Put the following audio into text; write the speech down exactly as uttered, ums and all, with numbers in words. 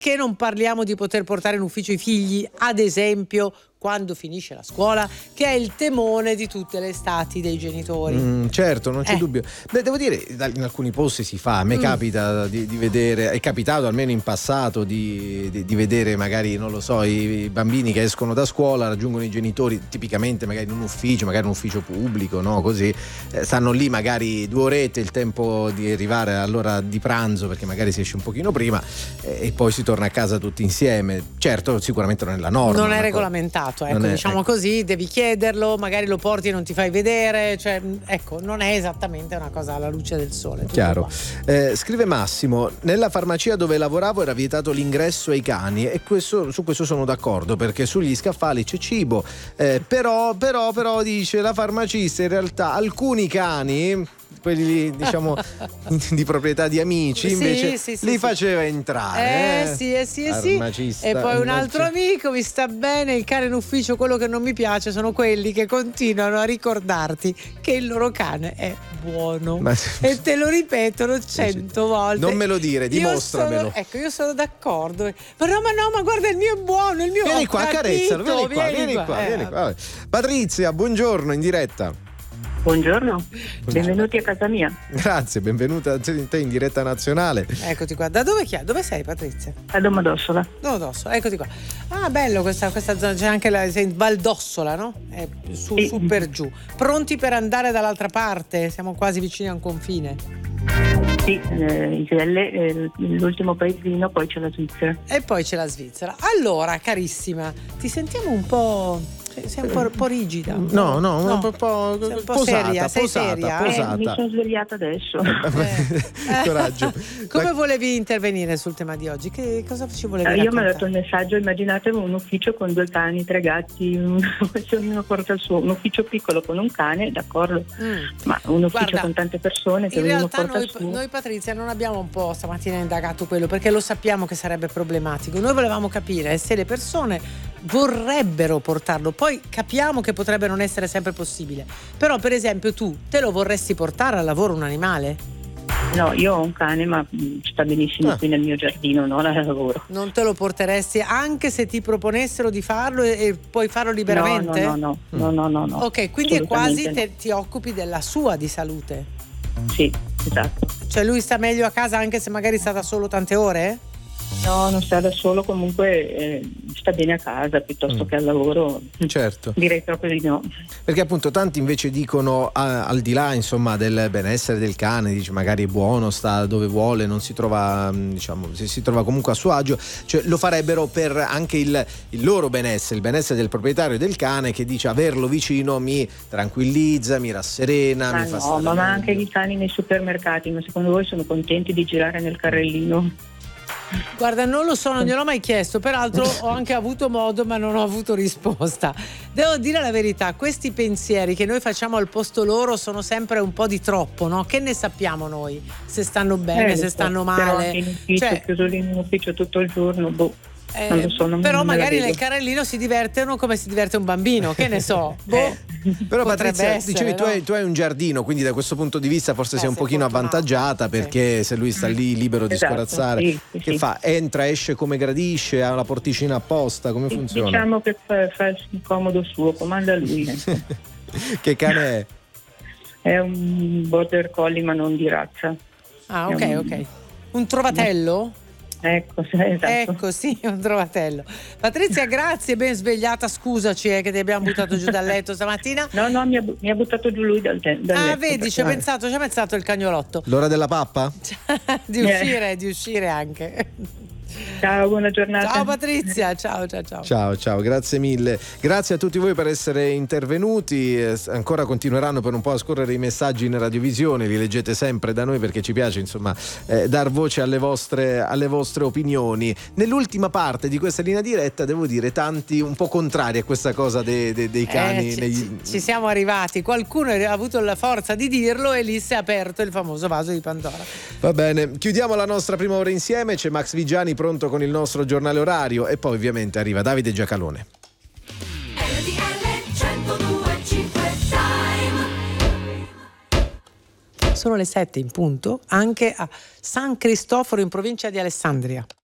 che non parliamo di poter portare in ufficio i figli, ad esempio quando finisce la scuola, che è il temone di tutte le estati dei genitori. Mm, certo, non c'è Eh. dubbio. Beh, devo dire, in alcuni posti si fa. A me Mm. capita di, di vedere, è capitato almeno in passato di, di, di vedere magari, non lo so, i, i bambini che escono da scuola, raggiungono i genitori, tipicamente magari in un ufficio, magari un ufficio pubblico, no? Così, eh, stanno lì magari due orette, il tempo di arrivare all'ora di pranzo, perché magari si esce un pochino prima, eh, e poi si torna a casa tutti insieme. Certo, sicuramente non è la norma. Non è una regolamentato. Ecco, Non è- diciamo ecco. così, devi chiederlo, magari lo porti e non ti fai vedere, cioè, ecco, non è esattamente una cosa alla luce del sole. tutto Chiaro. qua. Eh, scrive Massimo: nella farmacia dove lavoravo era vietato l'ingresso ai cani, e questo, su questo sono d'accordo, perché sugli scaffali c'è cibo, eh, però, però, però dice la farmacista, in realtà alcuni cani, quelli lì, diciamo di proprietà di amici, Sì, invece sì, sì, li sì. faceva entrare. Eh sì, eh sì, eh sì. Farmacista, E poi un altro invece- amico, mi sta bene, il cane in ufficio, quello che non mi piace sono quelli che continuano a ricordarti che il loro cane è buono. Ma- E te lo ripetono cento volte. Non me lo dire, Io dimostramelo. sono- ecco, io sono d'accordo. Ma no, ma no, ma guarda, il mio è buono, il mio Vieni ho qua, capito, carezzalo, vieni qua, vieni qua, Eh, vieni qua. Vabbè. Patrizia, buongiorno, in diretta. Buongiorno, benvenuti a casa mia, Grazie, benvenuta a te in diretta nazionale. Eccoti qua. Da dove, chi è? Dove sei, Patrizia? a Domodossola. Domodossola, eccoti qua. Ah, bello questa, questa zona, c'è anche la sei in Valdossola, no? È su, Sì. su per giù. Pronti per andare dall'altra parte? Siamo quasi vicini a un confine. Sì, eh, Iselle, eh, l'ultimo paesino, poi c'è la Svizzera. E poi c'è la Svizzera. Allora, carissima, ti sentiamo un po'. Sei un po', un po' rigida. un po'- No, no, un po', sei un po' posata, seria. Sei posata, seria? posata. Eh, Esatto. mi sono svegliata adesso. Eh. Coraggio. Come La- volevi intervenire sul tema di oggi? Che cosa ci volevi Eh, io mi ho raccontare? dato il messaggio, immaginatevi un ufficio con due cani, tre gatti, un, se ognuno porta il suo, un ufficio piccolo con un cane, d'accordo, Mm. ma un ufficio Guarda, con tante persone che In ognuno realtà porta noi, il suo. noi Patrizia non abbiamo un po' stamattina indagato quello, perché lo sappiamo che sarebbe problematico. Noi volevamo capire se le persone vorrebbero portarlo, poi capiamo che potrebbe non essere sempre possibile, però per esempio tu te lo vorresti portare al lavoro un animale? No, io ho un cane, ma mh, sta benissimo Ah. qui nel mio giardino, non al lavoro. Non te lo porteresti anche se ti proponessero di farlo e, e puoi farlo No, liberamente? no, no, no, no, no, no. Ok, quindi è quasi Assolutamente te, ti occupi della sua di salute. no. Sì, esatto. Cioè lui sta meglio a casa anche se magari sta da solo tante ore? No, non sta da solo, comunque eh, sta bene a casa piuttosto Mm. che al lavoro. Certo, Direi proprio di no. perché appunto tanti invece dicono, a- al di là insomma del benessere del cane, dice magari è buono, sta dove vuole, non si trova, mh, diciamo, si, si trova comunque a suo agio, cioè lo farebbero per anche il, il loro benessere, il benessere del proprietario del cane, che dice averlo vicino mi tranquillizza, mi rasserena, Ma mi fa no, stare ma, ma meglio. anche i cani nei supermercati, ma secondo voi sono contenti di girare nel carrellino? Guarda, non lo so, non gliel'ho mai chiesto, peraltro ho anche avuto modo ma non ho avuto risposta. Devo dire la verità, questi pensieri che noi facciamo al posto loro sono sempre un po' di troppo, no? Che ne sappiamo noi? Se stanno bene, Eh, se lo so, stanno Però male. anche in ufficio, Cioè, chiuso lì in ufficio tutto il giorno, boh. eh, non lo so, non- però non me la magari vedo. nel carrellino si divertono come si diverte un bambino, che ne so. Boh. Eh. Però Potrebbe Patrizia, essere, dicevi tu, no? hai, tu hai un giardino, quindi da questo punto di vista forse Eh, sei un sei pochino fortunata. avvantaggiata, perché se lui sta lì libero di Esatto, scorazzare, sì, sì, che sì. fa? Entra, esce come gradisce, ha la porticina apposta, come funziona? Diciamo che fa, fa il comodo suo, comanda lui. Che cane è? È un border collie ma non di razza. Ah, È ok, un- ok. Un trovatello? Ecco, esatto. Ecco, sì, un trovatello. Patrizia, grazie, ben svegliata. Scusaci eh, che ti abbiamo buttato giù dal letto stamattina. No, no, mi ha, bu- mi ha buttato giù lui dal, te- dal Ah, letto. vedi, ci ha perché- pensato, ci ha pensato il cagnolotto. L'ora della pappa? di uscire, di uscire anche. Ciao, buona giornata. Ciao Patrizia, ciao, ciao, ciao. Ciao, ciao, grazie mille. Grazie a tutti voi per essere intervenuti. Eh, ancora continueranno per un po' a scorrere i messaggi in radiovisione, li leggete sempre da noi perché ci piace insomma eh, dar voce alle vostre, alle vostre opinioni. Nell'ultima parte di questa linea diretta devo dire tanti un po' contrari a questa cosa de- de- dei cani. Eh, ci, negli- ci- ci siamo arrivati, qualcuno ha avuto la forza di dirlo e lì si è aperto il famoso vaso di Pandora. Va bene, chiudiamo la nostra prima ora insieme, c'è Max Vigiani pronto con il nostro giornale orario e poi ovviamente arriva Davide Giacalone. Sono le sette in punto anche a San Cristoforo in provincia di Alessandria.